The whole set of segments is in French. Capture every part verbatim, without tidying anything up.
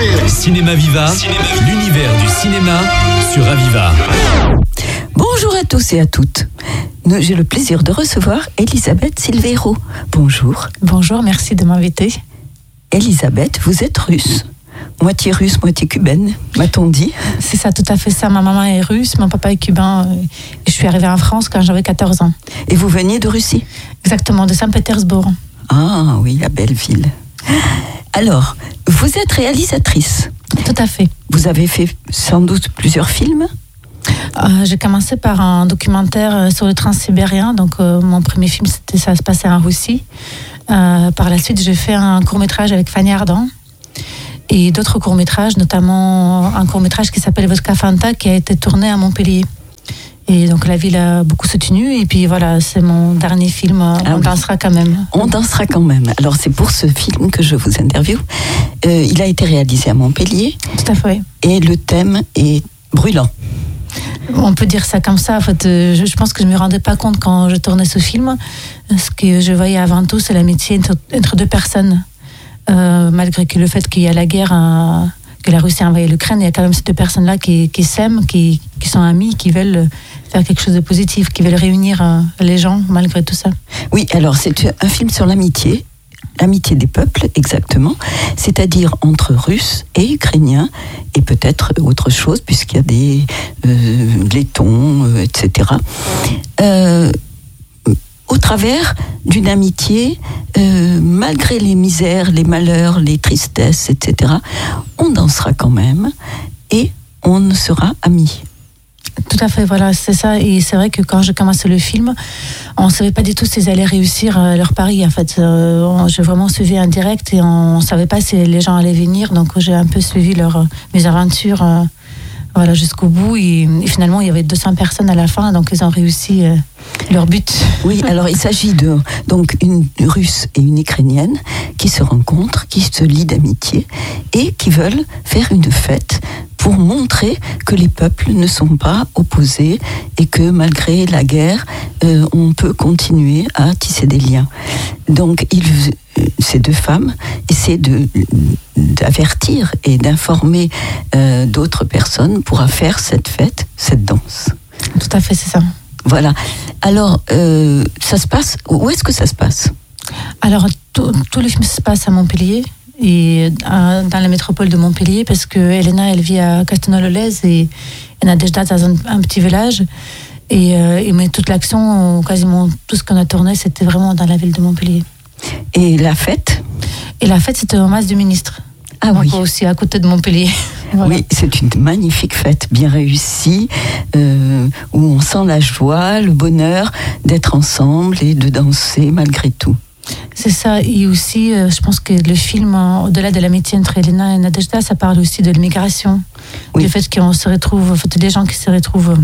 Cinéma Viva, Cinéma, l'univers du cinéma sur Aviva. Bonjour à tous et à toutes. J'ai le plaisir de recevoir Elisabeth Silveiro. Bonjour. Bonjour, merci de m'inviter. Elisabeth, vous êtes russe. Moitié russe, moitié cubaine, m'a-t-on dit. C'est ça, tout à fait ça. Ma maman est russe, mon papa est cubain. Et je suis arrivée en France quand j'avais quatorze ans. Et vous veniez de Russie ? Exactement, de Saint-Pétersbourg. Ah oui, la belle ville. Alors, vous êtes réalisatrice. Tout à fait. Vous avez fait sans doute plusieurs films ? euh, J'ai commencé par un documentaire sur le transsibérien. Donc, euh, mon premier film, c'était, ça se passait en Russie. Euh, par la suite, j'ai fait un court-métrage avec Fanny Ardant. Et d'autres courts-métrages, notamment un court-métrage qui s'appelle Vodka Fanta, qui a été tourné à Montpellier. Et donc la ville a beaucoup soutenu. Et puis voilà, c'est mon dernier film, ah On oui. dansera quand même. On dansera quand même. Alors c'est pour ce film que je vous interviewe. Euh, il a été réalisé à Montpellier. Tout à fait. Et le thème est brûlant. On peut dire ça comme ça. En fait, je, je pense que je ne me rendais pas compte quand je tournais ce film. Ce que je voyais avant tout, c'est l'amitié entre, entre deux personnes. Euh, malgré que le fait qu'il y a la guerre, euh, que la Russie a envahi l'Ukraine, il y a quand même ces deux personnes-là qui, qui s'aiment, qui, qui sont amies, qui veulent faire quelque chose de positif, qui veulent réunir euh, les gens malgré tout ça. Oui, alors c'est un film sur l'amitié, l'amitié des peuples exactement, c'est-à-dire entre Russes et Ukrainiens, et peut-être autre chose, puisqu'il y a des euh, Lettons, euh, et cetera. Euh, au travers d'une amitié, euh, malgré les misères, les malheurs, les tristesses, et cetera, on dansera quand même et on sera amis. Tout à fait, voilà, c'est ça. Et c'est vrai que quand j'ai commencé le film, on ne savait pas du tout s'ils allaient réussir leur pari. En fait, euh, j'ai vraiment suivi en direct et on ne savait pas si les gens allaient venir. Donc j'ai un peu suivi leur, mes aventures euh, voilà, jusqu'au bout. Et, et finalement, il y avait deux cents personnes à la fin, donc ils ont réussi euh, leur but. Oui, alors il s'agit de donc une Russe et une Ukrainienne qui se rencontrent, qui se lient d'amitié et qui veulent faire une fête pour montrer que les peuples ne sont pas opposés et que malgré la guerre, euh, on peut continuer à tisser des liens. Donc, ils, ces deux femmes essaient de, d'avertir et d'informer euh, d'autres personnes pour faire cette fête, cette danse. Tout à fait, c'est ça. Voilà. Alors, euh, ça se passe, où est-ce que ça se passe ? Alors, tout, tout le film se passe à Montpellier. Et dans la métropole de Montpellier, parce que Elena, elle vit à Castelnau-le-Lez et Nadejda dans un, un petit village. Et, euh, et mais toute l'action, quasiment tout ce qu'on a tourné, c'était vraiment dans la ville de Montpellier. Et la fête ? Et la fête, c'était au Mas du Ministre. Ah oui. Aussi à côté de Montpellier. Voilà. Oui, c'est une magnifique fête, bien réussie, euh, où on sent la joie, le bonheur d'être ensemble et de danser malgré tout. C'est ça, et aussi, euh, je pense que le film, euh, au-delà de l'amitié entre Elena et Nadejda, ça parle aussi de l'immigration, oui. Du fait qu'on se retrouve, en fait, des gens qui se retrouvent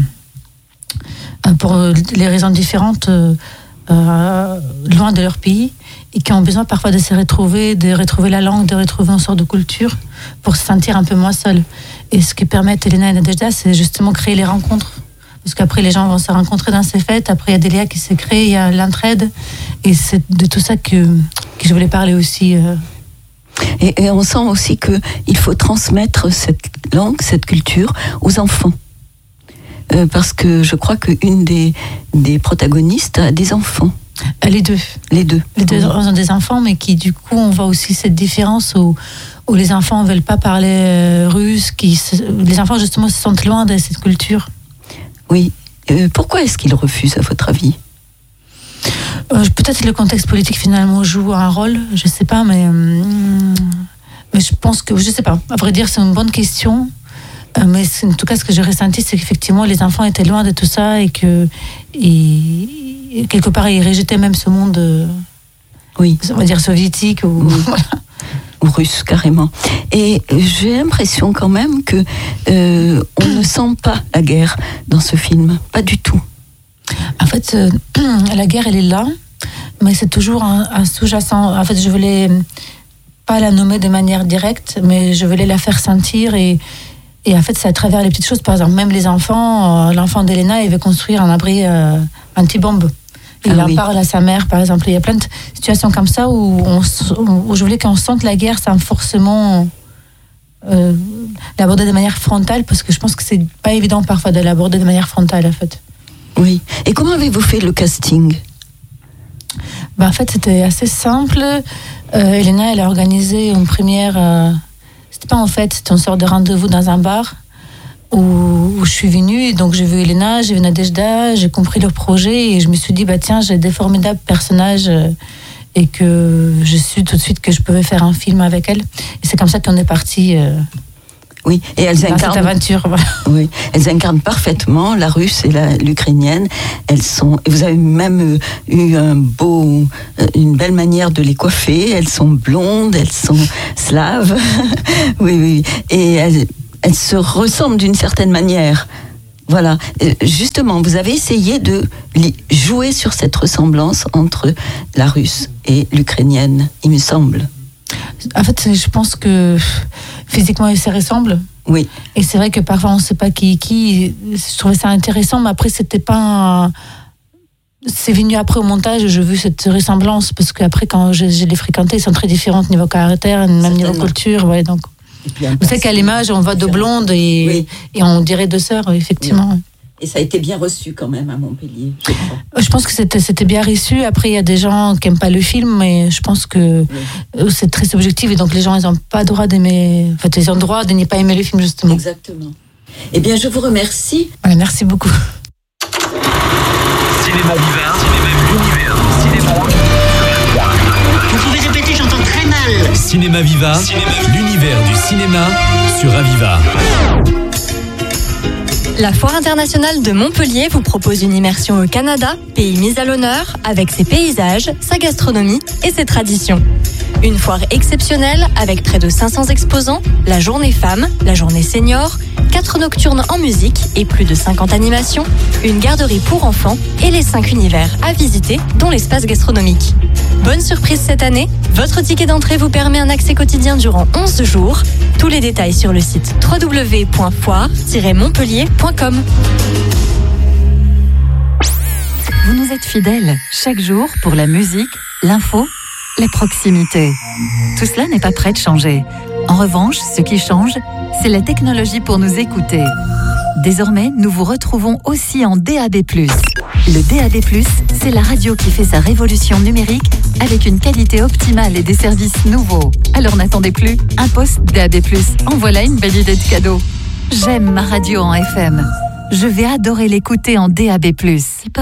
euh, pour les raisons différentes, euh, euh, loin de leur pays, et qui ont besoin parfois de se retrouver, de retrouver la langue, de retrouver une sorte de culture, pour se sentir un peu moins seuls. Et ce qui permet à Elena et Nadejda, c'est justement créer les rencontres. Parce qu'après, les gens vont se rencontrer dans ces fêtes. Après, il y a des liens qui se créent, il y a l'entraide. Et c'est de tout ça que, que je voulais parler aussi. Euh. Et, et on sent aussi qu'il faut transmettre cette langue, cette culture aux enfants. Euh, parce que je crois qu'une des, des protagonistes a des enfants. Les deux. Les deux. Les deux ont des enfants, mais qui, du coup, on voit aussi cette différence où, où les enfants ne veulent pas parler euh, russe. Qui se, les enfants, justement, se sentent loin de cette culture. Oui. Euh, pourquoi est-ce qu'ils refusent, à votre avis ? euh, Peut-être que le contexte politique, finalement, joue un rôle. Je ne sais pas, mais, euh, mais je pense que... Je ne sais pas. À vrai dire, c'est une bonne question. Euh, mais en tout cas, ce que j'ai ressenti, c'est qu'effectivement, les enfants étaient loin de tout ça et que... Et, et quelque part, ils rejetaient même ce monde... Euh, oui. On va dire soviétique ou... Oui. Voilà. Ou russe carrément. Et j'ai l'impression quand même que euh, on ne sent pas la guerre dans ce film, pas du tout. En fait, euh, la guerre elle est là, mais c'est toujours un, un sous-jacent. En fait, je voulais pas la nommer de manière directe, mais je voulais la faire sentir et et en fait c'est à travers les petites choses. Par exemple, même les enfants, euh, l'enfant d'Elena, il veut construire un abri euh, anti-bombe. Il ah en oui. parle à sa mère, par exemple. Il y a plein de situations comme ça où, on, où je voulais qu'on sente la guerre sans forcément euh, l'aborder de manière frontale, parce que je pense que c'est pas évident parfois de l'aborder de manière frontale, en fait. Oui. Et comment avez-vous fait le casting ? Ben, en fait, c'était assez simple. Euh, Elena, elle a organisé une première... Euh, c'était pas en fait, c'était une sorte de rendez-vous dans un bar où, où je suis venue. Et donc, j'ai vu Elena, j'ai vu Nadejda, j'ai compris leur projet et je me suis dit, bah tiens, j'ai des formidables personnages euh, et que je suis tout de suite que je pouvais faire un film avec elles. Et c'est comme ça qu'on est parti... Euh, Oui, et elles incarnent cette aventure. Voilà. Oui, elles incarnent parfaitement la russe et la, l'ukrainienne. Elles sont, et vous avez même eu un beau, une belle manière de les coiffer. Elles sont blondes, elles sont slaves. Oui, oui, et elles, elles se ressemblent d'une certaine manière. Voilà. Justement, vous avez essayé de jouer sur cette ressemblance entre la russe et l'ukrainienne, il me semble. En fait, je pense que physiquement, ils se ressemblent. Oui. Et c'est vrai que parfois, on ne sait pas qui est qui. Je trouvais ça intéressant, mais après, c'était pas un... C'est venu après au montage, j'ai vu cette ressemblance, parce qu'après, quand je, je les fréquentais, ils sont très différents niveau caractère, même niveau culture. Ouais, donc... Vous savez qu'à l'image, on voit deux blondes et, oui. et on dirait deux sœurs, effectivement. Oui. Et ça a été bien reçu quand même à Montpellier, je crois. Je pense que c'était, c'était bien reçu. Après, il y a des gens qui n'aiment pas le film, mais je pense que oui. c'est très subjectif. Et donc, les gens, ils n'ont pas le droit d'aimer... En fait, ils ont le droit de ne pas aimer le film, justement. Exactement. Eh bien, je vous remercie. Ouais, merci beaucoup. Cinéma Viva, l'univers du cinéma. Vous pouvez répéter, j'entends très mal. Cinéma Viva, l'univers du cinéma sur Aviva. La Foire internationale de Montpellier vous propose une immersion au Canada, pays mis à l'honneur, avec ses paysages, sa gastronomie et ses traditions. Une foire exceptionnelle avec près de cinq cents exposants, la journée femmes, la journée senior, quatre nocturnes en musique et plus de cinquante animations, une garderie pour enfants et les cinq univers à visiter, dont l'espace gastronomique. Bonne surprise cette année, votre ticket d'entrée vous permet un accès quotidien durant onze jours. Tous les détails sur le site w w w point foire tiret montpellier point com. Vous nous êtes fidèles chaque jour pour la musique, l'info, les proximités. Tout cela n'est pas prêt de changer. En revanche, ce qui change, c'est la technologie pour nous écouter. Désormais, nous vous retrouvons aussi en D A B plus. Le D A B plus, c'est la radio qui fait sa révolution numérique avec une qualité optimale et des services nouveaux. Alors n'attendez plus, un poste D A B plus. En voilà une belle idée de cadeau. J'aime ma radio en F M. Je vais adorer l'écouter en D A B plus.